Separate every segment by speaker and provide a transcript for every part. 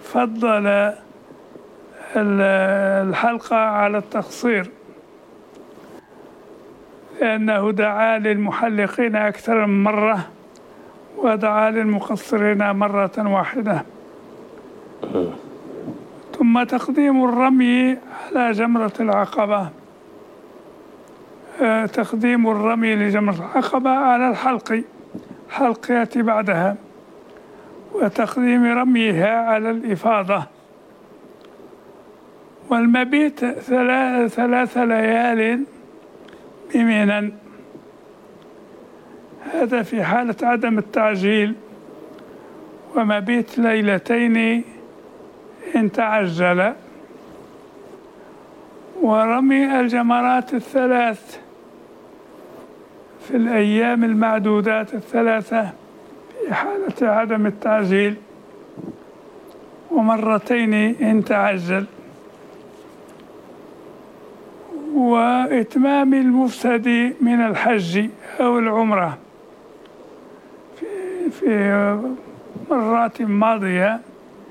Speaker 1: فضل الحلقة على التقصير، لأنه دعا للمحلقين أكثر من مرة ودعا للمقصرين مرة واحدة. ثم تقديم الرمي على جمرة العقبة، تقديم الرمي لجمرة العقبة على الحلق يأتي بعدها، وتقديم رميها على الإفاضة. والمبيت 3 ليال بمنى، هذا في حالة عدم التعجيل، ومبيت 2 ليلة إن تعجل. ورمي الجمرات 3 في الأيام المعدودات 3 في حالة عدم التعجيل، ومرتين إن تعجل. وإتمام المفسد من الحج أو العمرة في مرات ماضية،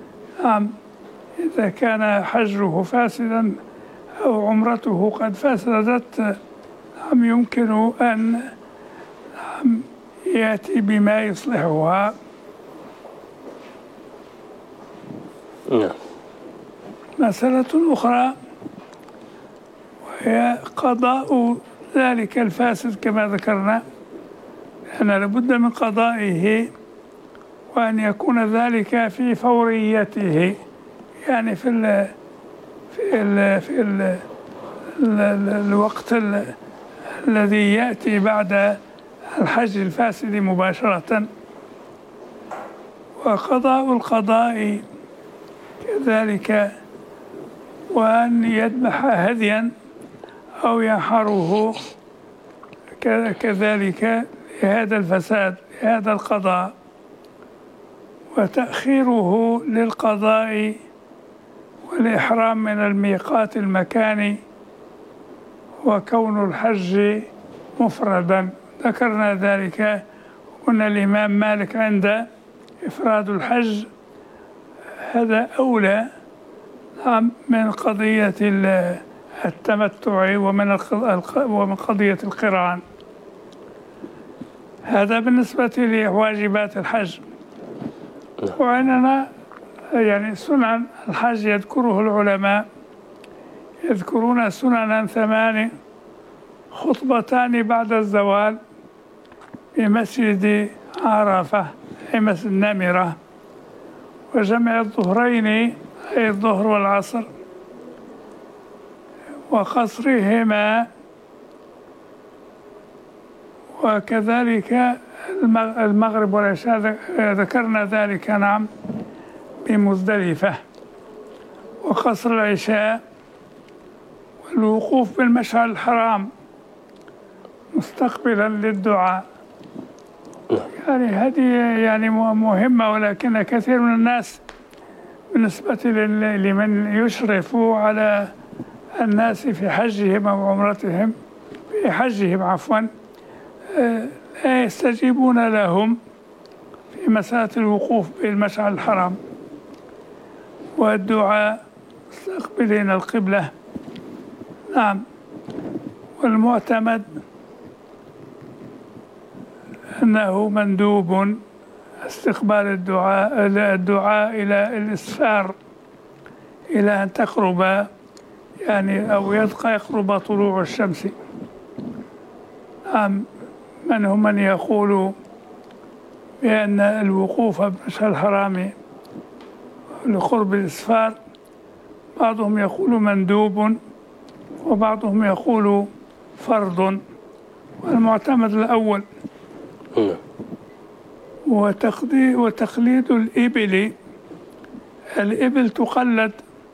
Speaker 1: إذا كان حجه فاسدا أو عمرته قد فسدت يمكن أن يأتي بما يصلحها. مسألة أخرى وهي قضاء ذلك الفاسد كما ذكرنا، أن لابد من قضائه، وأن يكون ذلك في فوريته، يعني في الوقت الذي يأتي بعد الحج الفاسد مباشرة. وقضاء القضاء كذلك، وأن يذبح هديا أو ينحره كذلك لهذا الفساد، لهذا القضاء. وتأخيره للقضاء والإحرام من الميقات المكاني، وكون الحج مفردا، ذكرنا ذلك. قلنا الإمام مالك عند إفراد الحج هذا أولى من قضية التمتع ومن قضية القران. هذا بالنسبة لواجبات الحج. وعندنا يعني سنن الحج يذكره العلماء، يذكرون سننا 8: خطبتان بعد الزوال بمسجد عرفة أي مسجد النمرة، وجمع الظهرين أي الظهر والعصر، وقصرهما، وكذلك المغرب والعشاء ذكرنا ذلك بمزدلفة، وقصر العشاء، والوقوف بالمشعر الحرام مستقبلا للدعاء. يعني هذه يعني مهمة، ولكن كثير من الناس بالنسبة لمن يشرف على الناس في حجهم أو عمرتهم، في حجهم عفوا، لا يستجيبون لهم في مسألة الوقوف بالمشعر الحرام والدعاء مستقبلين القبلة. نعم. والمعتمد أنه مندوب استقبال الدعاء إلى الإسفار، إلى أن تقرب يعني أو يقرب طلوع الشمس. نعم. من يقول بأن الوقوف بالمشعر الحرام لقرب الإسفار، بعضهم يقول مندوب، وبعضهم يقول فرض، والمعتمد الأول. وتقليد الإبل تقلد،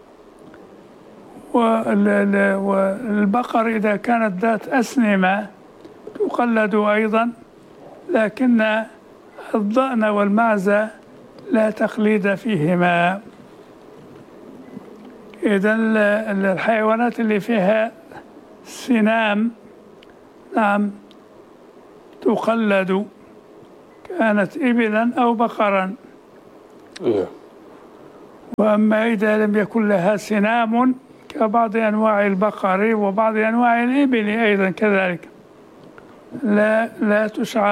Speaker 1: والبقر إذا كانت ذات أسنمة تقلد أيضا، لكن الضأن والمعزة لا تقليد فيهما. إذن الحيوانات اللي فيها سنام نعم تقلد، كانت إبلا أو بقرا. وأما إذا لم يكن لها سنام كبعض أنواع البقر وبعض أنواع الإبل أيضا كذلك لا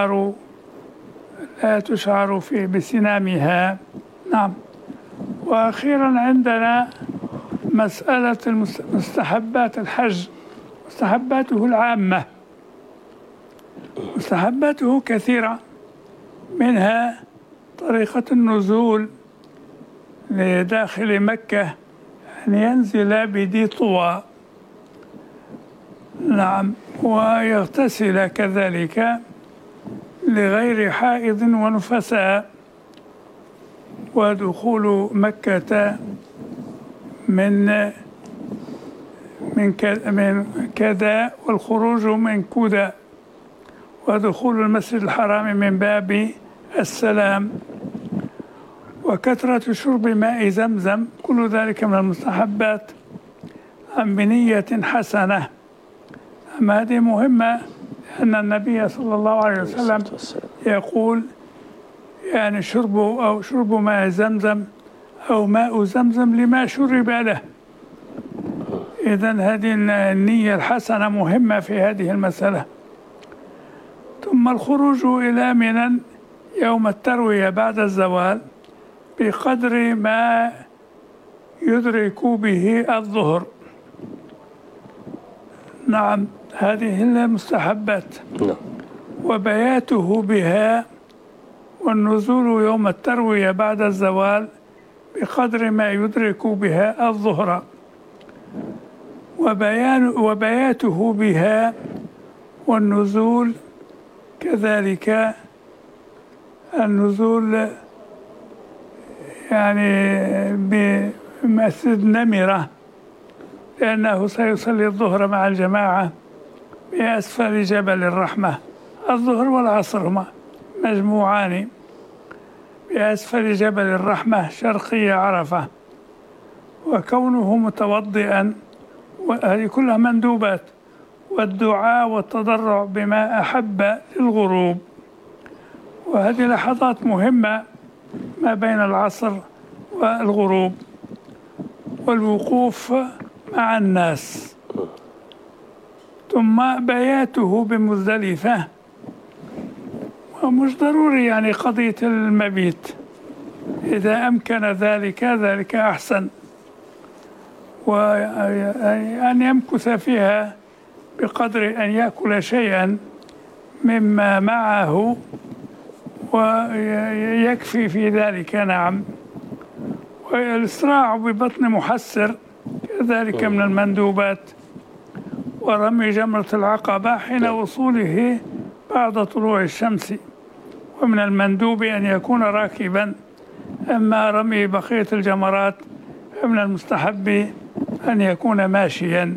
Speaker 1: تشعر بسنامها. نعم. وأخيرا عندنا مسألة مستحبات الحج، مستحباته العامة. مستحباته كثيرة، منها طريقة النزول لداخل مكة أن ينزل بذي طوى، نعم، ويغتسل كذلك لغير حائض ونفساء، ودخول مكة من كذا والخروج من كذا، ودخول المسجد الحرام من باب السلام، وكثرة شرب ماء زمزم، كل ذلك من المستحبات بنية حسنة. أما هذه مهمة، أن النبي صلى الله عليه وسلم يقول يعني شرب ماء زمزم أو ماء زمزم لما شرب له. إذن هذه النية الحسنة مهمة في هذه المسألة. ثم الخروج إلى منى يوم التروية بعد الزوال بقدر ما يدرك به الظهر. نعم، هذه المستحبات. وبياته بها والنزول يوم التروية بعد الزوال بقدر ما يدرك بها الظهر. وبياته بها والنزول كذلك، النزول يعني بمسجد نمرة، لأنه سيصلي الظهر مع الجماعة بأسفل جبل الرحمة. الظهر والعصر هما مجموعان بأسفل جبل الرحمة شرقي عرفة. وكونه متوضئا، وهذه كلها مندوبات. والدعاء والتضرع بما أحب للغروب. وهذه لحظات مهمة ما بين العصر والغروب. والوقوف مع الناس. ثم بياته بمزدلفة، ومش ضروري يعني قضية المبيت، إذا أمكن ذلك أحسن، وأن يمكث فيها بقدر أن يأكل شيئا مما معه ويكفي في ذلك. نعم. والإسراع ببطن محسر كذلك من المندوبات. ورمي جمرة العقبة حين وصوله بعد طلوع الشمس، ومن المندوب أن يكون راكبا. أما رمي بقية الجمرات فمن المستحب أن يكون ماشيا.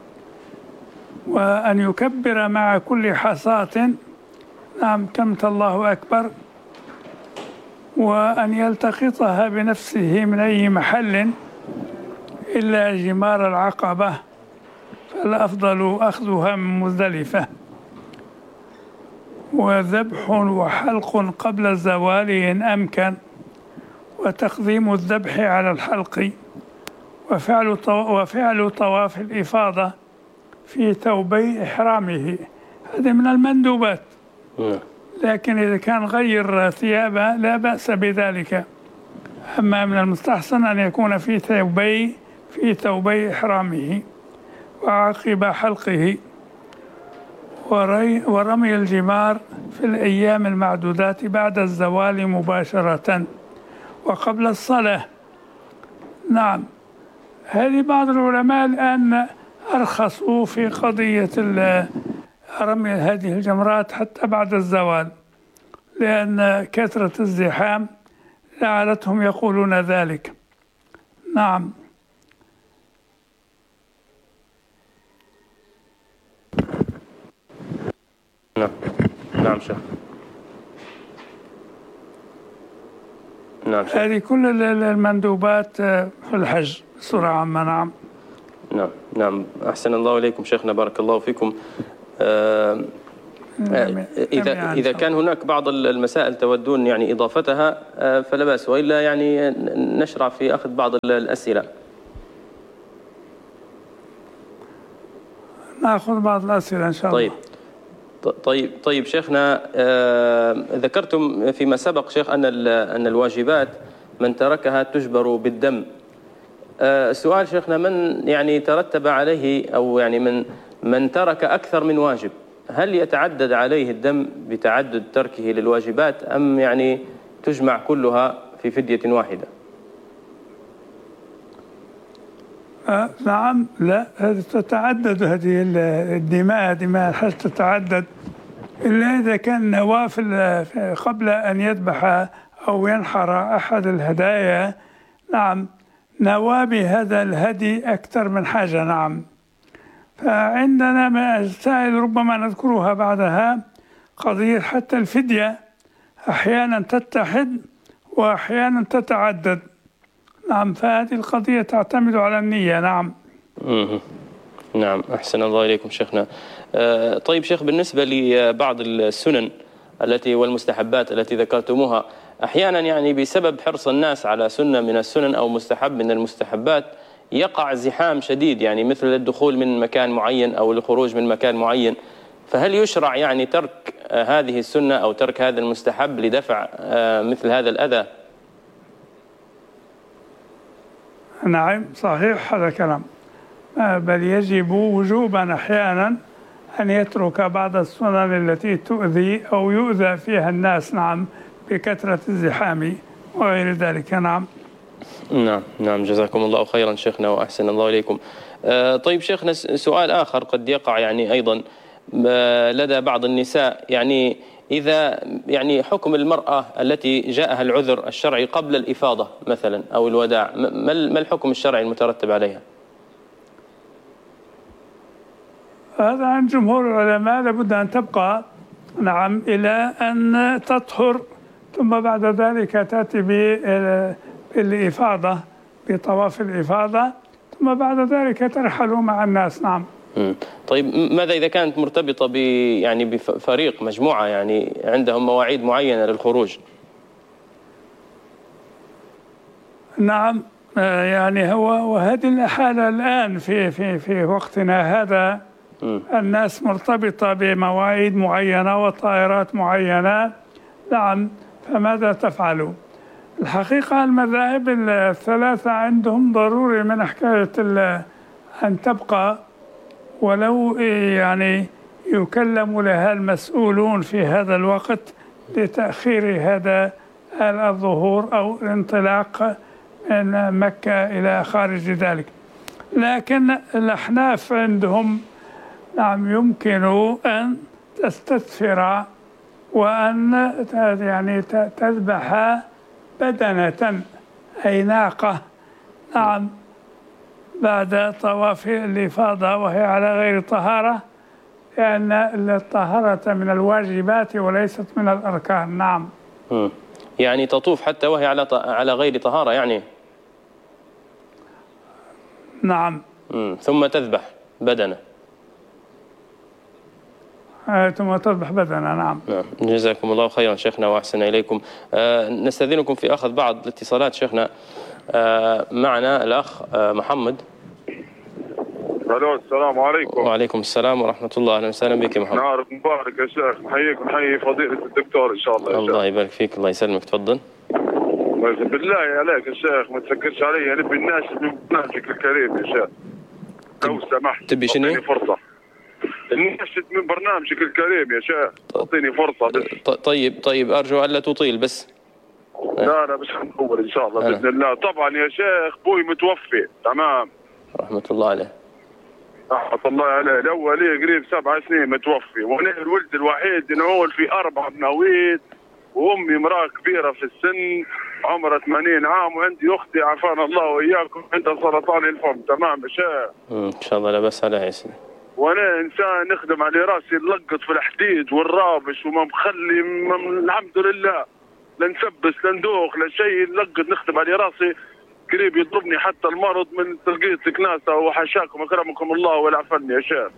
Speaker 1: وأن يكبر مع كل حصاة، نعم، كلمة الله أكبر. وأن يلتقطها بنفسه من أي محل إلا جمار العقبة، فالأفضل أخذها من مزدلفة. وذبح وحلق قبل الزوال إن أمكن، وتقديم الذبح على الحلق. وفعل طواف الإفاضة في ثوبي إحرامه، هذا من المندوبات. لكن إذا كان غير ثيابه لا بأس بذلك. أما من المستحسن أن يكون في ثوبي إحرامه وعقب حلقه. ورمي الجمار في الأيام المعدودات بعد الزوال مباشرة وقبل الصلاة. نعم. هذه بعض العلماء الآن أرخصوا في قضية رمي هذه الجمرات حتى بعد الزوال، لأن كثرة الزحام جعلتهم يقولون ذلك. نعم.
Speaker 2: نعم شيخ. نعم شيخ.
Speaker 1: هذه كل المندوبات في الحج بصورة عامة. نعم.
Speaker 2: نعم. أحسن الله إليكم شيخنا، بارك الله فيكم. إذا كان هناك بعض المسائل تودون يعني إضافتها فلا بأس، وإلا يعني نشرع في أخذ بعض الأسئلة.
Speaker 1: نأخذ بعض الأسئلة إن شاء الله.
Speaker 2: طيب شيخنا، ذكرتم فيما سبق شيخ أن الواجبات من تركها تجبر بالدم. سؤال شيخنا، من يعني ترتب عليه أو يعني من ترك أكثر من واجب، هل يتعدد عليه الدم بتعدد تركه للواجبات، أم يعني تجمع كلها في فدية واحدة؟
Speaker 1: نعم، لا، تتعدد هذه دماء الحج تتعدد، إلا إذا كان نوافل قبل أن يذبح أو ينحر أحد الهدايا. نعم، نوابي هذا الهدي أكثر من حاجة. نعم، فعندنا مسائل ربما نذكرها بعدها، قضية حتى الفدية أحيانا تتحد وأحيانا تتعدد. نعم، فهذه القضية تعتمد على النية. نعم.
Speaker 2: نعم، أحسن الله إليكم شيخنا. طيب شيخ، بالنسبة لبعض السنن التي والمستحبات التي ذكرتموها، أحيانا يعني بسبب حرص الناس على سنة من السنن أو مستحب من المستحبات يقع زحام شديد، يعني مثل الدخول من مكان معين أو الخروج من مكان معين، فهل يشرع يعني ترك هذه السنة أو ترك هذا المستحب لدفع مثل هذا الأذى؟
Speaker 1: نعم، صحيح هذا كلام، بل يجب وجوبا أحيانا أن يترك بعض السنن التي تؤذي أو يؤذى فيها الناس. نعم، بكثرة الزحام وغير ذلك. نعم.
Speaker 2: نعم، جزاكم الله خيرا شيخنا وأحسن الله إليكم. طيب شيخنا، سؤال آخر قد يقع يعني أيضا لدى بعض النساء، يعني إذا يعني حكم المرأة التي جاءها العذر الشرعي قبل الإفاضة مثلا أو الوداع، ما الحكم الشرعي المترتب عليها؟
Speaker 1: هذا عن جمهور العلماء، لابد أن تبقى. نعم، إلى أن تطهر، ثم بعد ذلك تأتي بالإفاضة، بطواف الإفاضة، ثم بعد ذلك ترحل مع الناس. نعم.
Speaker 2: طيب ماذا إذا كانت مرتبطة يعني بفريق مجموعة يعني عندهم مواعيد معينة للخروج؟
Speaker 1: نعم، يعني وهذه الحالة الآن في وقتنا هذا، الناس مرتبطة بمواعيد معينة وطائرات معينة. نعم، فماذا تفعل؟ الحقيقة المذاهب الثلاثة عندهم ضروري من حكاية أن تبقى، ولو يعني يكلم لها المسؤولون في هذا الوقت لتأخير هذا الظهور أو الانطلاق من مكة إلى خارج ذلك. لكن الأحناف عندهم نعم يمكن أن تستثفر وأن يعني تذبح بدنة أي ناقة. نعم، بعد طواف الإفاضة وهي على غير طهارة، لأن الطهارة من الواجبات وليست من الأركان. نعم.
Speaker 2: يعني تطوف حتى وهي على غير طهارة يعني؟
Speaker 1: نعم.
Speaker 2: ثم تذبح بدنة.
Speaker 1: ثم تذبح بدنة. نعم.
Speaker 2: جزاكم الله خيرا شيخنا وأحسن إليكم. نستأذنكم في أخذ بعض الاتصالات شيخنا. معنا الأخ محمد.
Speaker 3: الو، السلام عليكم.
Speaker 2: وعليكم السلام ورحمة الله. أهلا وسهلا بك يا محمد.
Speaker 3: نهار مبارك يا شيخ، نحييك ونحيي فضيلة الدكتور إن شاء الله.
Speaker 2: الله يبارك فيك، الله يسلمك، تفضل.
Speaker 3: بالله عليك يا شيخ ما تسكرش علي، نبي الناشد من برنامجك الكريم يا شيخ لو سمحت.
Speaker 2: تبي شنو؟
Speaker 3: اعطيني فرصة. الناشد من برنامجك الكريم يا شيخ، اعطيني فرصة بس.
Speaker 2: طيب أرجو ألا تطيل بس.
Speaker 3: لا مش هنطول إن شاء الله بإذن الله. طبعا يا شيخ بوي متوفي، تمام،
Speaker 2: رحمة الله عليه.
Speaker 3: رحمة الله عليه. الأول لي قريب 7 سنين متوفي، وأنا الولد الوحيد نعول في 4 بنويت، وأمي امرأة كبيرة في السن عمرها 80 عام، وعندي أختي عافانا الله وإياكم عندها سرطان الفم. تمام يا شيخ؟
Speaker 2: إن شاء الله لا بأس عليها يا سيدي.
Speaker 3: وأنا إنسان نخدم على راسي نلقط في الحديد والرابش وما مخلي الحمد لله، لا نسبس لا ندوخ لا شيء، نلقط نخدم على راسي. قريب يضربني حتى المرض من تلقيت كناسة، وحشاكم أكرمكم الله والعفني يا شيخ.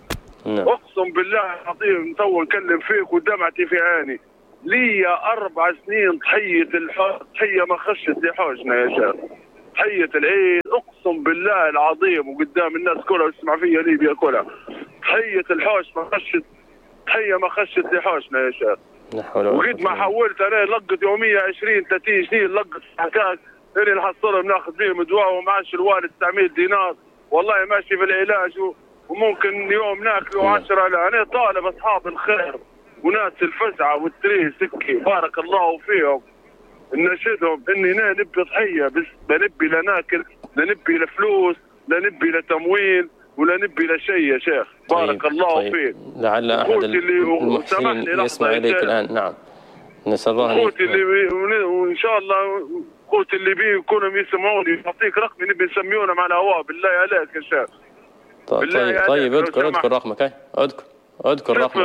Speaker 3: اقسم بالله العظيم تو نكلم فيك ودمعتي في عيني. لي 4 سنين تحية ما خشت لحوجنا يا شيخ، تحية العيد اقسم بالله العظيم وقدام الناس كلها تسمع فيها ليبيا كلها، تحية الحوش تحية ما خشت لحوجنا يا شيخ. وقد ما حولت انا لقط يومية 20 30 سنين لقط حكاك اللي نحصلهم ناخذ بيهم دواء ومعاش الوالد 900 دينار والله ماشي في العلاج وممكن يوم ناكلوا 10. انا طالب اصحاب الخير وناس الفزعه والتريه سكي بارك الله فيهم نشدهم اني نبي ضحيه بس لا نبي لا ناكل لا نبي لا فلوس لا نبي لا تمويل ولا نبي لا شيء يا شيخ. بارك الله فيك.
Speaker 2: لعل احد المحسنين يسمع اليك الان. نعم نسال الله
Speaker 3: اخوتي اللي وان شاء الله اخوتي اللي بيكونوا يسمعوني اعطيك رقمي نبي نسميونه مع الهواء بالله عليك يا شيخ.
Speaker 2: طيب اذكر رقمك. اذكر رقمك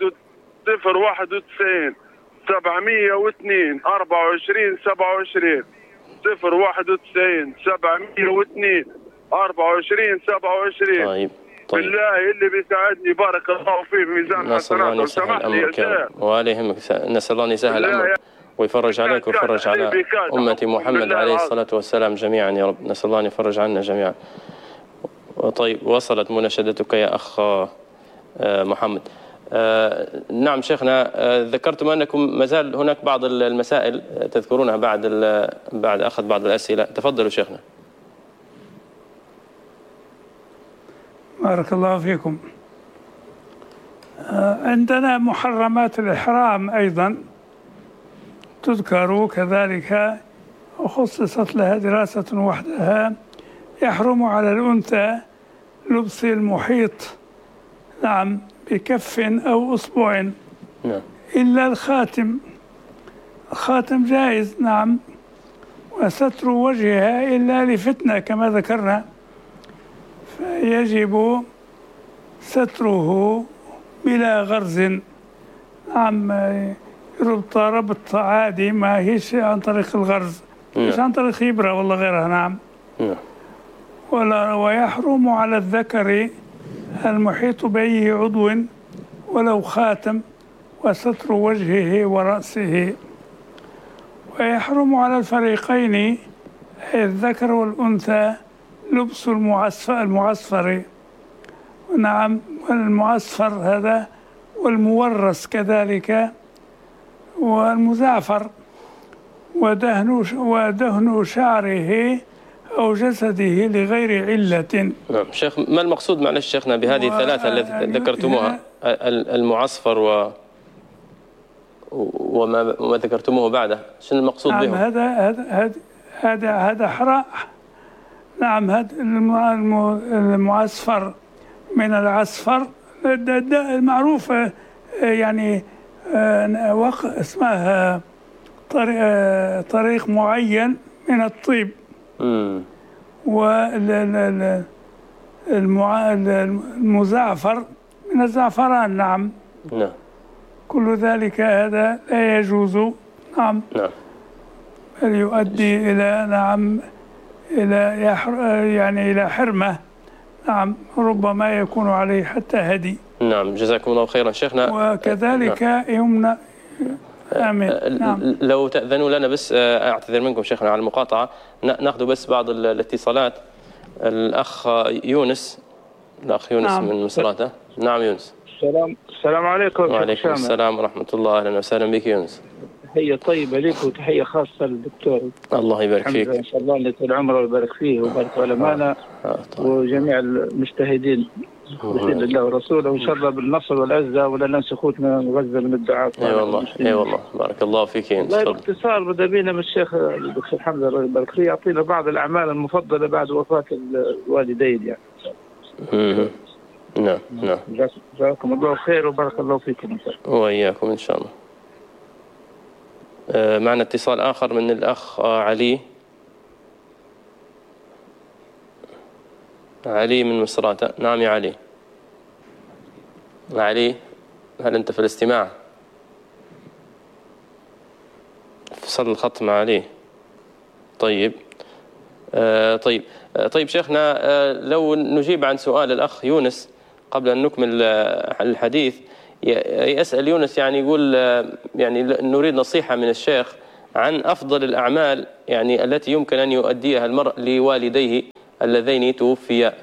Speaker 3: 091 702 24 27 091 702 24 27.
Speaker 2: طيب
Speaker 3: بالله اللي بيساعدني بارك الله فيه بميزان حسناته وسمح لي يا شيخ.
Speaker 2: ولا يهمك، نسأل الله أن يسهل أمرك ويفرج عليك ويفرج على أمة محمد عليه الصلاة والسلام جميعا يا رب. نسأل الله أن يفرج عنا جميعا. طيب وصلت مناشدتك يا أخ محمد. نعم شيخنا، ذكرتم أنكم ما زال هناك بعض المسائل تذكرونها بعد أخذ بعض الأسئلة. تفضلوا شيخنا.
Speaker 1: بارك الله فيكم. عندنا محرمات الإحرام أيضا تذكر كذلك وخصصت لها دراسة وحدها. يحرم على الأنثى لبس المحيط نعم بكف أو أصبع إلا الخاتم. الخاتم جائز نعم، وستر وجهها إلا لفتنة كما ذكرنا فيجب ستره بلا غرز نعم، ربط عادي ما هيش عن طريق الغرز مش عن طريق إبرة والله غيرها نعم. ويحرم على الذكر المحيط بأي عضو ولو خاتم وستر وجهه ورأسه. ويحرم على الفريقين أي الذكر والأنثى لبس المعصفر نعم، والمعصفر هذا والمورس كذلك والمزعفر ودهن شعره أو جسده لغير علة.
Speaker 2: نعم شيخ، ما المقصود معلش شيخنا بهذه الثلاثة التي ذكرتموها؟ المعصفر وما ذكرتموه بعده، شنو المقصود بهم؟
Speaker 1: هذا حراء نعم. هذا المعصفر من العصفر المعروف يعني اسمها طريق معين من الطيب. والمزعفر من الزعفران نعم. كل ذلك هذا لا يجوز نعم. بل يؤدي إلى نعم إلى حرمة نعم، ربما يكون عليه حتى هدي.
Speaker 2: نعم جزاكم الله خيرا شيخنا.
Speaker 1: وكذلك يمنع. آمين. نعم.
Speaker 2: لو تأذنوا لنا بس أعتذر منكم شيخنا على المقاطعة، نأخذ بس بعض الاتصالات. الأخ يونس نعم. من مصراته. نعم يونس.
Speaker 4: السلام عليكم.
Speaker 2: وعليكم السلام ورحمة الله. أهلا وسهلا بك يونس.
Speaker 4: تحية طيبة لك وتحية خاصة للدكتور.
Speaker 2: الله يبارك فيك.
Speaker 4: إن شاء الله يطول عمره ويبارك فيه ويبارك علماءنا وجميع المجتهدين بسبيل الله ورسوله، وإن شاء الله بالنصر والعزة ولا ننسى أخوتنا غزة من الدعاء.
Speaker 2: أي والله أي والله بارك الله فيك يا
Speaker 4: والله باختصار بدا بينا من الشيخ الدكتور حمزة الله يبارك فيه يعطينا بعض الأعمال المفضلة بعد وفاة الوالدين يعني.
Speaker 2: نعم.
Speaker 4: جزاكم الله خير وبارك الله فيكم.
Speaker 2: وإياكم إن شاء الله. معنا اتصال آخر من الأخ علي من مصراته. نعم يا علي، هل أنت في الاستماع؟ فصل الخط مع علي. طيب شيخنا، لو نجيب عن سؤال الأخ يونس قبل أن نكمل الحديث، يسأل يونس يعني يقول يعني نريد نصيحة من الشيخ عن أفضل الأعمال يعني التي يمكن أن يؤديها المرء لوالديه اللذين توفيا.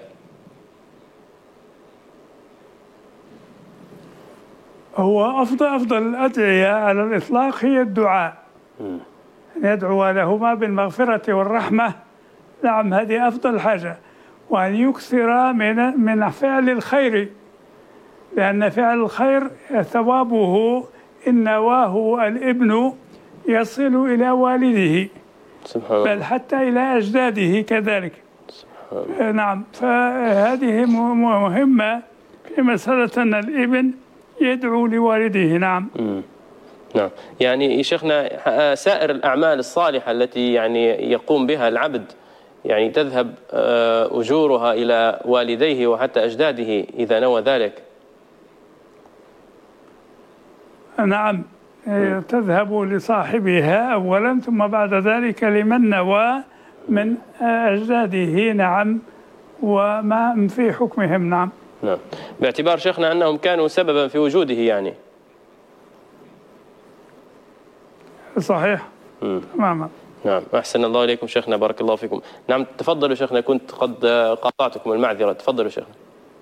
Speaker 1: هو أفضل الأدعية على الإطلاق هي الدعاء، يدعو لهما بالمغفرة والرحمة. نعم، هذه أفضل حاجة، وأن يكثر من فعل الخير، لأن فعل الخير ثوابه إن نواه الابن يصل إلى والده، بل حتى إلى أجداده كذلك. نعم، فهذه مهمة في مسألة أن الابن يدعو لوالده. نعم.
Speaker 2: نعم، يعني شيخنا سائر الأعمال الصالحة التي يعني يقوم بها العبد يعني تذهب أجورها إلى والديه وحتى أجداده إذا نوى ذلك.
Speaker 1: نعم، تذهب لصاحبها أولا، ثم بعد ذلك لمن نوى من أجداده. نعم، وما في حكمهم. نعم.
Speaker 2: نعم، باعتبار شيخنا أنهم كانوا سببا في وجوده يعني.
Speaker 1: صحيح. تماما.
Speaker 2: نعم، أحسن الله إليكم شيخنا، بارك الله فيكم. نعم، تفضلوا شيخنا، كنت قد قاطعتكم، المعذرة، تفضلوا شيخنا.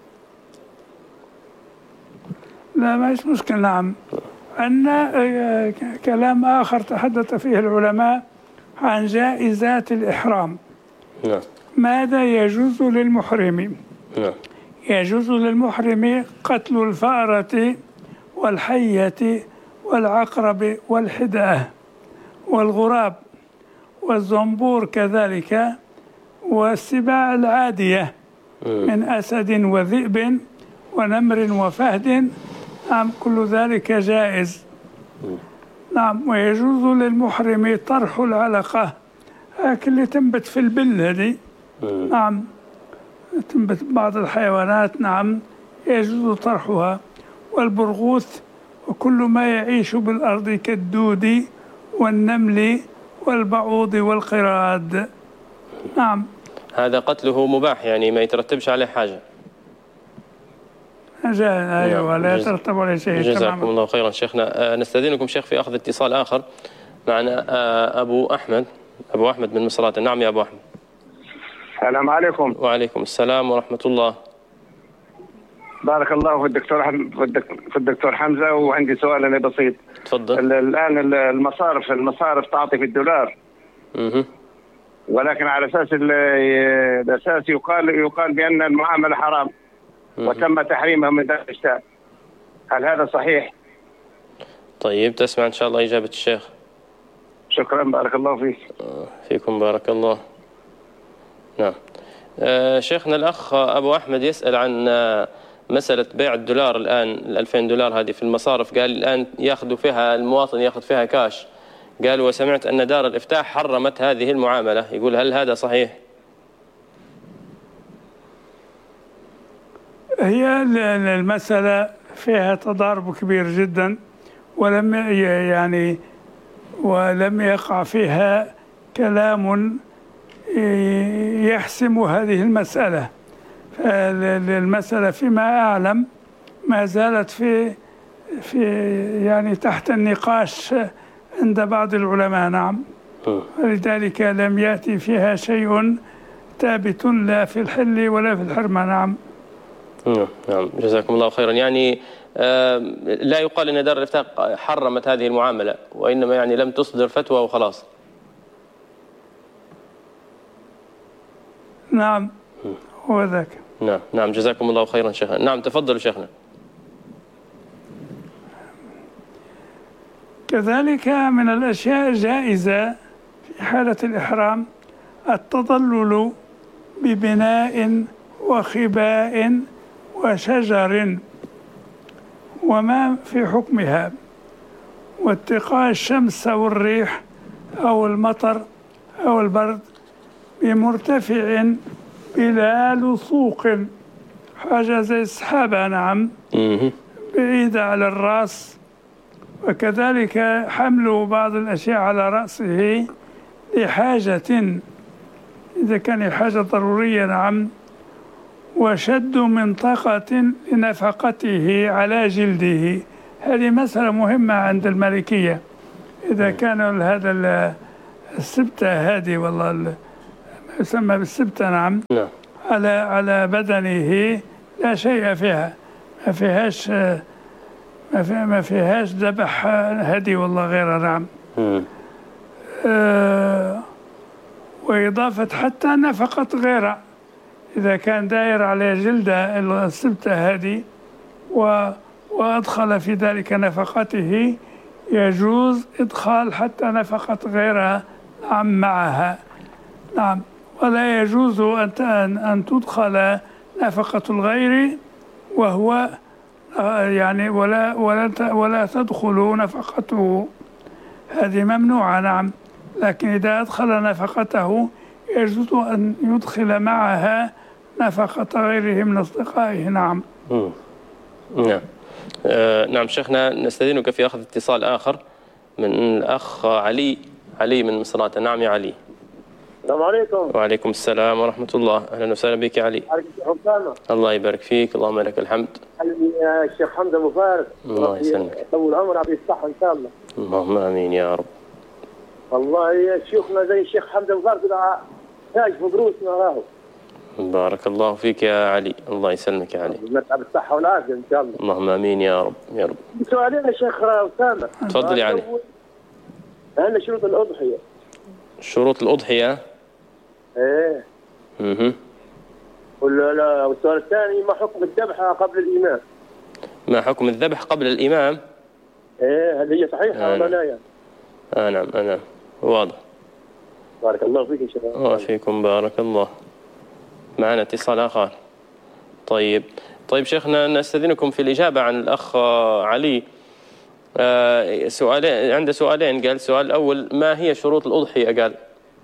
Speaker 1: لا، ما فيش مشكلة. نعم، أن كلام آخر تحدث فيه العلماء عن جائزات الإحرام.
Speaker 2: نعم.
Speaker 1: ماذا يجوز للمحرم؟
Speaker 2: نعم.
Speaker 1: يجوز للمحرم قتل الفأرة والحية والعقرب والحدأة والغراب والزنبور كذلك، والسباع العادية من أسد وذئب ونمر وفهد. نعم، كل ذلك جائز. نعم، ويجوز للمحرم طرح العلقة، اللي تنبت في البل هذه. نعم، تنبت بعض الحيوانات. نعم، يجوز طرحها، والبرغوث وكل ما يعيش بالأرض كالدود والنمل والبعوض والقراد. نعم،
Speaker 2: هذا قتله مباح يعني ما يترتبش عليه حاجة.
Speaker 1: أيوة، لا يترتب عليه شيء.
Speaker 2: جزاكم الله خيرا شيخنا. نستأذنكم شيخ في أخذ اتصال آخر معنا. أبو أحمد من مصراتة. نعم يا أبو أحمد.
Speaker 5: السلام عليكم.
Speaker 2: وعليكم السلام ورحمة الله.
Speaker 5: بارك الله في الدكتور حمزة، وعندي سؤال أنا بسيط.
Speaker 2: تفضل.
Speaker 5: الآن المصارف تعطي في الدولار، ولكن على أساس الأساس يقال بأن المعاملة حرام وتم تحريمها من ذلك الشيء. هل هذا صحيح؟
Speaker 2: طيب، تسمع إن شاء الله إجابة الشيخ.
Speaker 5: شكرا، بارك الله فيك.
Speaker 2: فيكم بارك الله. نعم. شيخنا الأخ أبو أحمد يسأل عن مسألة بيع الدولار الآن، 2000 دولار هذه في المصارف. قال الآن يأخذوا فيها المواطن، يأخذ فيها كاش. قال وسمعت أن دار الإفتاء حرمت هذه المعاملة. يقول هل هذا صحيح؟
Speaker 1: هي المسألة فيها تضارب كبير جدا، ولم يقع فيها كلام يحسم هذه المسألة. فالمسألة فيما أعلم ما زالت في يعني تحت النقاش عند بعض العلماء. نعم، ولذلك لم يأتي فيها شيء ثابت لا في الحل ولا في الحرمة. نعم.
Speaker 2: نعم، جزاكم الله خيرا. يعني لا يقال أن دار الإفتاء حرمت هذه المعاملة، وإنما يعني لم تصدر فتوى وخلاص.
Speaker 1: نعم، هو ذاك.
Speaker 2: نعم، جزاكم الله خيرا شيخنا. نعم، تفضلوا شيخنا.
Speaker 1: كذلك من الأشياء الجائزة في حالة الإحرام التظلل ببناء وخباء وشجر وما في حكمها، واتقاء الشمس أو الريح أو المطر أو البرد بمرتفع بلا لصوق، حاجة زي السحابة. نعم، بعيدة على الرأس. وكذلك حمل بعض الأشياء على رأسه لحاجة، إذا كان حاجة ضرورية. نعم، وشد منطقة لنفقته على جلده. هذه مسألة مهمة عند المالكية. إذا كان هذا السبتة هذه والله ما يسمى بالسبتة، نعم، على بدنه لا شيء فيها، ما فيهاش ذبح هدي والله غير، نعم. وإضافة حتى نفقة غيره، إذا كان داير على جلده السبتة هذه وأدخل في ذلك نفقته، يجوز إدخال حتى نفقة غيرها، نعم، معها، نعم. ولا يجوز أن تدخل نفقة الغير وهو يعني ولا تدخل نفقته، هذه ممنوعة، نعم. لكن إذا أدخل نفقته يجوز أن يدخل معها نفقة غيره من أصدقائه، نعم.
Speaker 2: نعم. نعم شيخنا، نستأذنك في أخذ اتصال آخر من الأخ علي من مصراتة. نعم يا علي.
Speaker 6: السلام عليكم.
Speaker 2: وعليكم السلام ورحمة الله. أهلا وسهلا بك يا علي. الله يبارك فيك. اللهم لك الحمد.
Speaker 6: الشيخ حمزة مبارك،
Speaker 2: الله يسلمك،
Speaker 6: طول عمر يعطيه الصحة إن شاء الله.
Speaker 2: اللهم آمين يا رب.
Speaker 6: والله شيوخنا زي الشيخ حمزة مبارك تاج في دروسنا راهو.
Speaker 2: بارك الله فيك يا علي. الله يسلمك يا علي.
Speaker 6: نتعب بالصحة والعافية إن شاء الله.
Speaker 2: اللهم آمين يا رب يا رب.
Speaker 6: سؤالين يا شيخ أسامة.
Speaker 2: تفضل يا علي.
Speaker 6: هل شروط الأضحية؟
Speaker 2: شروط الأضحية؟
Speaker 6: إيه. والسؤال الثاني، ما حكم الذبح قبل الإمام؟
Speaker 2: ما حكم الذبح قبل الإمام؟
Speaker 6: إيه، هل هي صحيحة ولا لا يعني؟
Speaker 2: نعم واضح.
Speaker 6: بارك الله فيك يا شيخ.
Speaker 2: وفيكم بارك الله. معنا اتصال آخر. طيب شيخنا، نستأذنكم في الإجابة عن الأخ علي. عنده سؤالين. قال السؤال الأول، ما هي شروط الأضحية؟ قال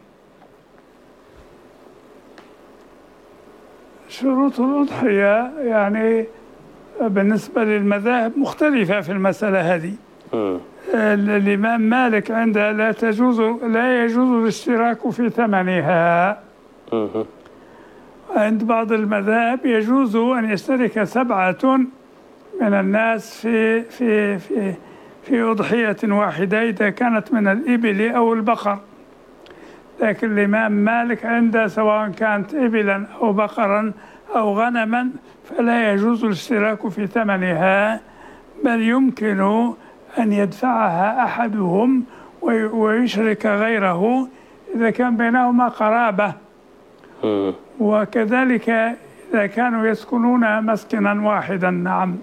Speaker 1: شروط الأضحية يعني بالنسبة للمذاهب مختلفة في المسألة هذه. الإمام مالك عنده لا يجوز الاشتراك في ثمنها. عند بعض المذاهب يجوز أن يشترك 7 من الناس في أضحية واحدة إذا كانت من الإبل أو البقر. لكن الإمام مالك عنده سواء كانت إبلا أو بقرا أو غنما فلا يجوز الاشتراك في ثمنها، بل يمكن أن يدفعها أحدهم ويشرك غيره إذا كان بينهما قرابة، وكذلك إذا كانوا يسكنون مسكنا واحدا، نعم.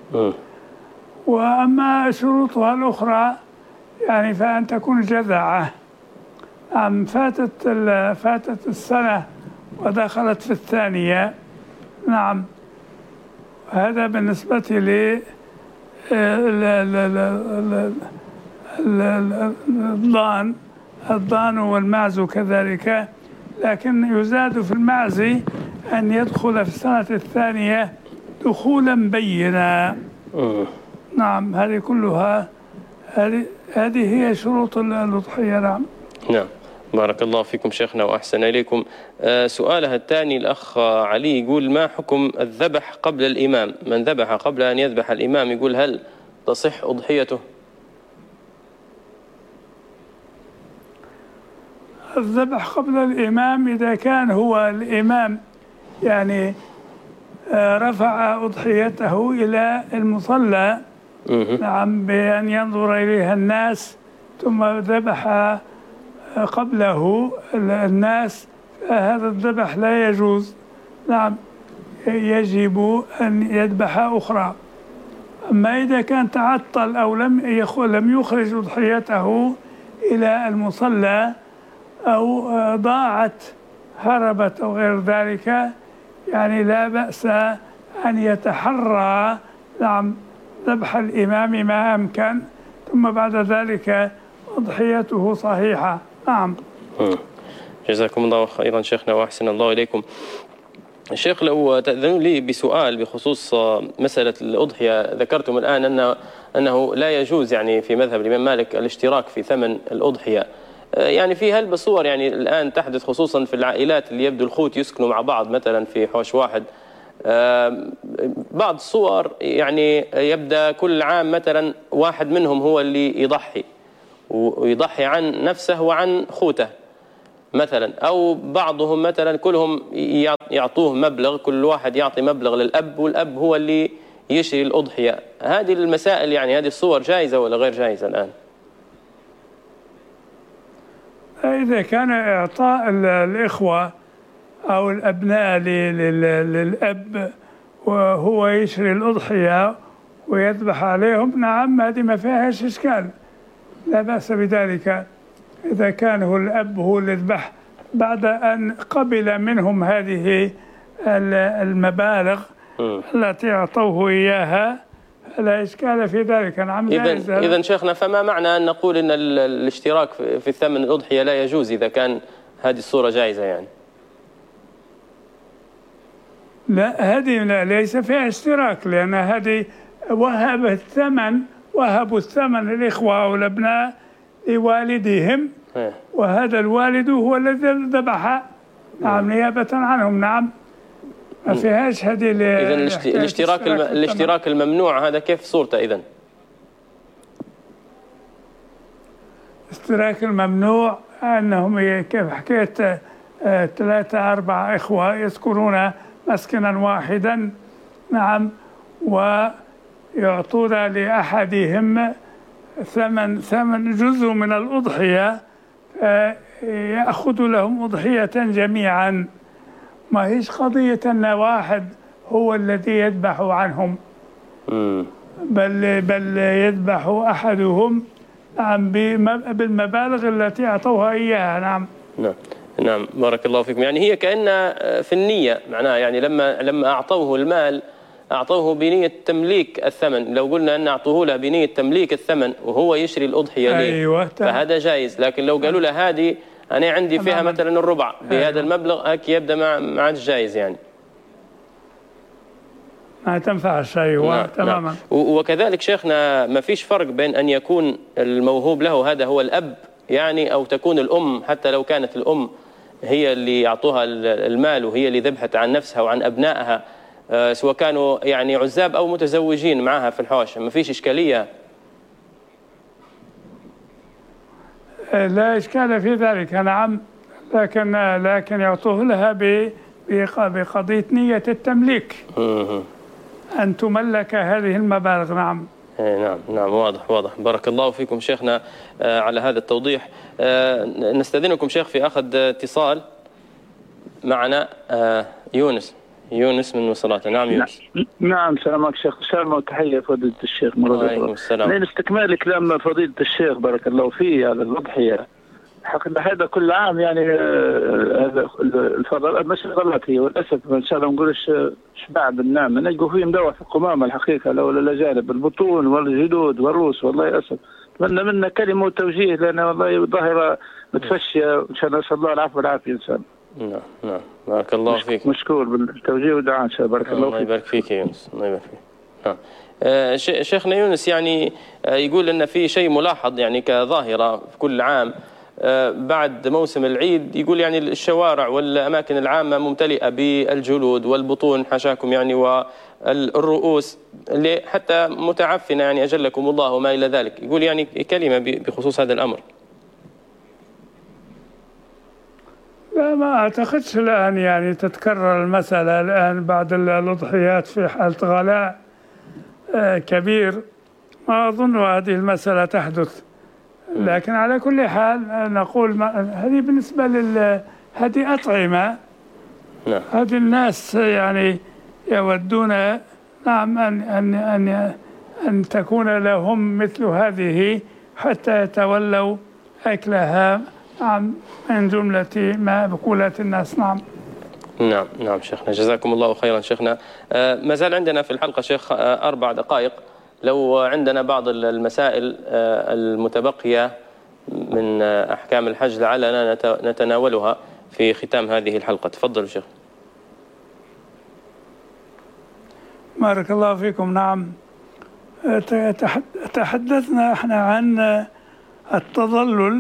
Speaker 1: وأما شروطها الأخرى يعني فأن تكون جذعة، نعم، فاتت السنة ودخلت في الثانية، نعم. هذا بالنسبة لي الضان والمعز كذلك، لكن يزاد في المعز أن يدخل في السنة الثانية دخولا بينا، نعم. هذه كلها هذه هي شروط الأضحية، نعم.
Speaker 2: نعم. بارك الله فيكم شيخنا وأحسن إليكم. سؤالها الثاني الأخ علي يقول، ما حكم الذبح قبل الإمام؟ من ذبح قبل أن يذبح الإمام يقول هل تصح أضحيته؟
Speaker 1: الذبح قبل الإمام إذا كان هو الإمام يعني رفع أضحيته إلى المصلى، نعم، بأن ينظر إليها الناس ثم ذبح قبله الناس، هذا الذبح لا يجوز، نعم، يجب أن يذبح أخرى. أما إذا كان تعطل أو لم يخرج أضحيته إلى المصلى أو ضاعت هربت أو غير ذلك، يعني لا بأس أن يتحرى، نعم، ذبح الإمام ما أمكن، ثم بعد ذلك أضحيته صحيحة، نعم.
Speaker 2: جزاكم الله خيرا شيخنا وأحسن الله إليكم. الشيخ، لو تأذنوا لي بسؤال بخصوص مسألة الأضحية. ذكرتم الآن أنه لا يجوز يعني في مذهب الإمام مالك الاشتراك في ثمن الأضحية. يعني في هالبصور يعني الآن تحدث خصوصا في العائلات اللي يبدو الخوت يسكنوا مع بعض مثلا في حوش واحد، بعض الصور يعني يبدأ كل عام مثلا واحد منهم هو اللي يضحي، ويضحي عن نفسه وعن خوته مثلا، أو بعضهم مثلا كلهم يعطوه مبلغ، كل واحد يعطي مبلغ للأب والأب هو اللي يشري الأضحية. هذه المسائل يعني هذه الصور جائزة ولا غير جائزة الآن؟
Speaker 1: إذا كان إعطاء الإخوة أو الأبناء للأب وهو يشري الأضحية ويذبح عليهم، نعم هذه ما فيهاش إشكال، لا بأس بذلك. إذا كان هو الأب هو اللي يذبح بعد أن قبل منهم هذه المبالغ التي أعطوه إياها، لا إشكال في ذلك. نعم.
Speaker 2: إذن شيخنا، فما معنى أن نقول أن الاشتراك في الثمن الأضحية لا يجوز إذا كان هذه الصورة جائزة يعني؟
Speaker 1: لا، هذه ليس فيها اشتراك، لأن هذه وهبوا الثمن الإخوة أو الأبناء لوالدهم، وهذا الوالد هو الذي ذبح، نعم، نيابة عنهم. نعم، ما فيهاش هذه.
Speaker 2: إذن الاشتراك الممنوع هذا كيف صورته إذن؟
Speaker 1: الاشتراك الممنوع أنهم كيف حكيت 3 4 إخوة يسكنون مسكنا واحدا، نعم، ويعطون لأحدهم ثمن جزء من الأضحية، يأخذ لهم أضحية جميعا. ما هيش قضية أن واحد هو الذي يذبح عنهم، بل يذبح أحدهم، نعم، بالمبالغ التي أعطوها إياها. نعم.
Speaker 2: نعم، بارك الله فيكم. يعني هي كأنها في النية، معناها يعني لما أعطوه المال أعطوه بنية تمليك الثمن. لو قلنا أن أعطوه له بنية تمليك الثمن وهو يشري الأضحية ليه،
Speaker 1: أيوة،
Speaker 2: فهذا جائز. لكن لو قالوا له هذه أنا عندي فيها مثلا الربع بهذا المبلغ، هيك يبدأ ما عادش جائز يعني،
Speaker 1: ما تنفع الشيء. تماما.
Speaker 2: وكذلك شيخنا، ما فيش فرق بين أن يكون الموهوب له هذا هو الأب يعني، أو تكون الأم، حتى لو كانت الأم هي اللي يعطوها المال وهي اللي ذبحت عن نفسها وعن أبنائها، سواء كانوا يعني عزاب أو متزوجين معها في الحواشة، ما فيش إشكالية؟
Speaker 1: لا إشكال في ذلك. نعم، لكن يعطوه لها بقضية نية التمليك، أن تملك هذه المبالغ. نعم.
Speaker 2: نعم، واضح. بارك الله فيكم شيخنا على هذا التوضيح. نستأذنكم شيخ في أخذ اتصال معنا. يونس من وصلاته. نعم يونس.
Speaker 4: نعم، سلامك شيخ. سلام وتحية فضيلة الشيخ.
Speaker 2: وعليكم السلام.
Speaker 4: استكمال كلام فضيلة الشيخ بارك الله فيه على الأضحية. حقيقة هذا كل عام يعني هذا الفضل مش غلط هي، والأسف إن شاء الله نقولش شبع بالنعمة نلقوا فيه مدوع في القمامة الحقيقة، لولا الأجانب البطون والجلود والروس. والله أسف، أتمنى منا كلمة وتوجيه، لأن والله ظاهرة متفشية، إن شاء الله نسأل الله العفو والعافية إن شاء الله.
Speaker 2: نعم، بارك الله فيك.
Speaker 4: مشكور بالتوجيه والدعاء إن شاء الله. بارك الله فيك.
Speaker 2: الله يبارك فيك يا يونس. الله يبارك فيك. شيخنا يونس يعني يقول أن في شيء ملاحظ يعني كظاهرة في كل عام بعد موسم العيد، يقول يعني الشوارع والأماكن العامة ممتلئة بالجلود والبطون حاشاكم يعني، والرؤوس اللي حتى متعفنة يعني أجلكم الله وما إلى ذلك. يقول يعني كلمة بخصوص هذا الأمر.
Speaker 1: لا، ما أعتقدش الآن يعني تتكرر المسألة الآن بعد الأضحيات في حالة غلاء كبير. ما أظن هذه المسألة تحدث، لكن على كل حال نقول هذه بالنسبة هذه أطعمة. هذه الناس يعني يودون، نعم، أن تكون لهم مثل هذه حتى يتولوا أكلها، نعم، من جملة مأكولات الناس.
Speaker 2: نعم شيخنا، جزاكم الله خيرا شيخنا. ما زال عندنا في الحلقة شيخ 4 دقائق، لو عندنا بعض المسائل المتبقية من أحكام الحج لعلنا نتناولها في ختام هذه الحلقة. تفضل شيخ.
Speaker 1: بارك الله فيكم. نعم، تحدثنا احنا عن التظلل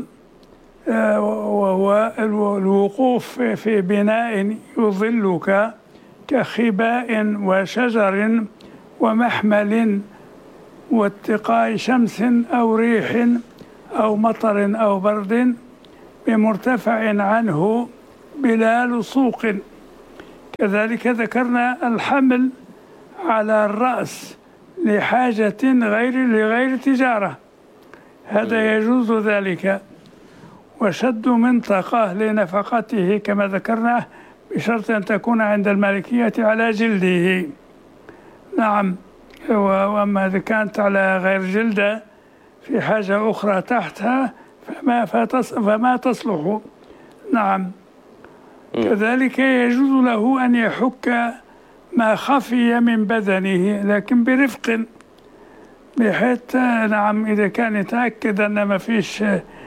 Speaker 1: وهو الوقوف في بناء يظلك كخباء وشجر ومحمل واتقاء شمس أو ريح أو مطر أو برد بمرتفع عنه بلا لصوق. كذلك ذكرنا الحمل على الرأس لحاجة لغير تجارة، هذا يجوز ذلك، وشد منطقة لنفقته كما ذكرنا بشرط أن تكون عند المالكية على جلده. نعم، وأما إذا كانت على غير جلده في حاجة أخرى تحتها فما تصلح. نعم. كذلك يجوز له أن يحك ما خفي من بدنه لكن برفق، بحيث نعم إذا كان يتأكد أن ما فيش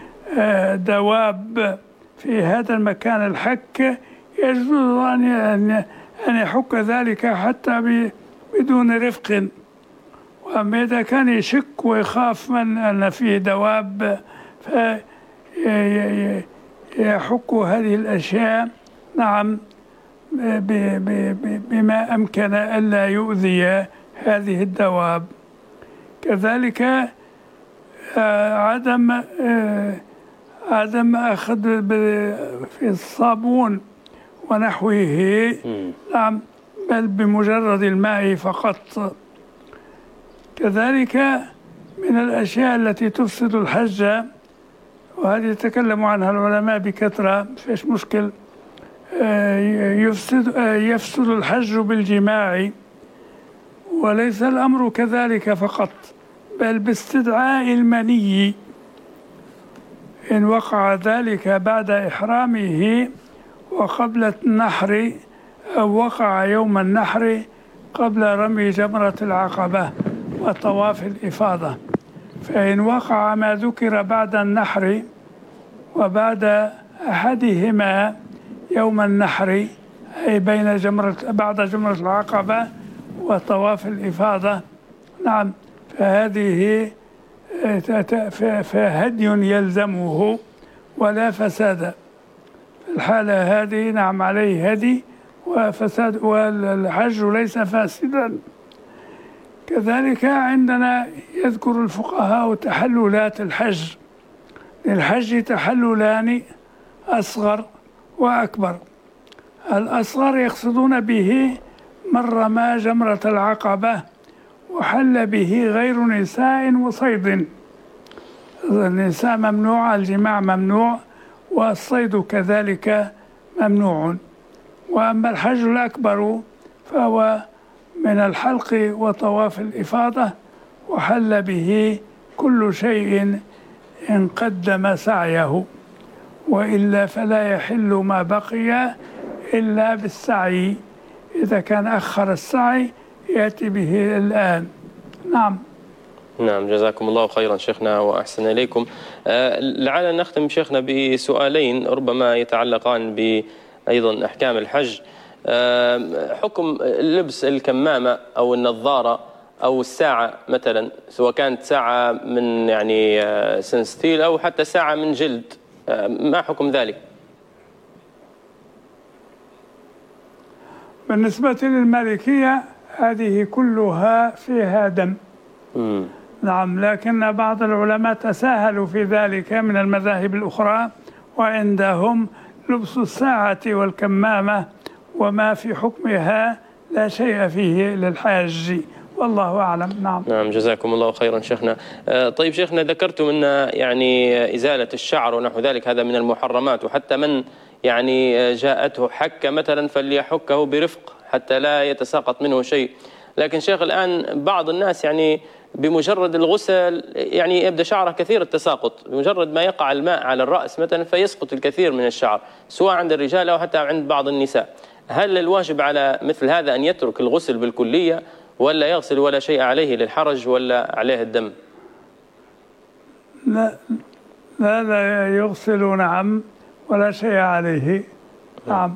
Speaker 1: دواب في هذا المكان الحك يجوز أن يحك ذلك حتى بدون رفق. وأما إذا كان يشك ويخاف من أن فيه دواب فيحك هذه الأشياء نعم بما أمكن ألا يؤذي هذه الدواب. كذلك عدم أخذ في الصابون ونحوه نعم، بل بمجرد الماء فقط. كذلك من الأشياء التي تفسد الحج، وهذه يتكلم عنها العلماء بكثرة، فيش مشكل، يفسد الحج بالجماع، وليس الأمر كذلك فقط بل باستدعاء المني إن وقع ذلك بعد إحرامه وقبل النحر أو وقع يوم النحر قبل رمي جمرة العقبة وطواف الإفاضة. فإن وقع ما ذكر بعد النحر وبعد أحدهما يوم النحر أي بعد جمرة العقبة وطواف الإفاضة نعم، فهذه فهدي يلزمه ولا فساد. الحالة هذه نعم عليه هدي وفساد، والحج ليس فاسدا. كذلك عندنا يذكر الفقهاء تحللات الحج. للحج تحللان أصغر وأكبر. الأصغر يقصدون به من رمى جمرة العقبة وحل به غير نساء وصيد. النساء ممنوع، الجماع ممنوع، والصيد كذلك ممنوع. وأما الحج الأكبر فهو من الحلق وطواف الإفاضة، وحل به كل شيء إن قدم سعيه، وإلا فلا يحل ما بقي إلا بالسعي. إذا كان أخر السعي يأتي به الآن. نعم.
Speaker 2: نعم، جزاكم الله خيرا شيخنا وأحسن إليكم. لعلنا نختم شيخنا بسؤالين ربما يتعلقان بأيضا أحكام الحج. حكم لبس الكمامة أو النظارة أو الساعة مثلا، سواء كانت ساعة من يعني سنستيل أو حتى ساعة من جلد، ما حكم ذلك؟
Speaker 1: بالنسبة للمالكية هذه كلها فيها دم. نعم، لكن بعض العلماء تساهلوا في ذلك من المذاهب الأخرى، وعندهم لبس الساعة والكمامة وما في حكمها لا شيء فيه للحاج، والله أعلم. نعم.
Speaker 2: نعم، جزاكم الله خيرا شيخنا. طيب شيخنا، ذكرتم أن يعني إزالة الشعر ونحو ذلك هذا من المحرمات، وحتى من يعني جاءته حكة مثلا فليحكه برفق حتى لا يتساقط منه شيء. لكن شيخ الآن بعض الناس يعني بمجرد الغسل يعني يبدأ شعره كثير التساقط، بمجرد ما يقع الماء على الرأس مثلا فيسقط الكثير من الشعر، سواء عند الرجال أو حتى عند بعض النساء. هل الواجب على مثل هذا أن يترك الغسل بالكلية، ولا يغسل ولا شيء عليه للحرج، ولا عليه الدم؟
Speaker 1: لا يغسل نعم، ولا شيء عليه. نعم،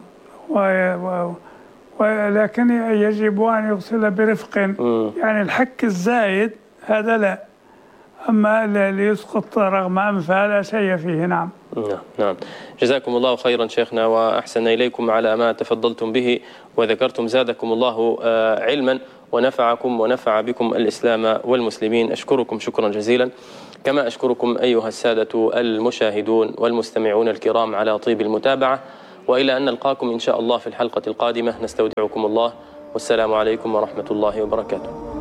Speaker 1: ولكن يجب أن يغسل برفق. يعني الحك الزايد هذا لا، أما اللي يسقط رغم أنف فلا شيء فيه. نعم.
Speaker 2: نعم. جزاكم الله خيرا شيخنا وأحسن إليكم على ما تفضلتم به وذكرتم. زادكم الله علما ونفعكم ونفع بكم الإسلام والمسلمين. أشكركم شكرا جزيلا، كما أشكركم أيها السادة المشاهدون والمستمعون الكرام على طيب المتابعة، وإلى أن نلقاكم إن شاء الله في الحلقة القادمة. نستودعكم الله والسلام عليكم ورحمة الله وبركاته.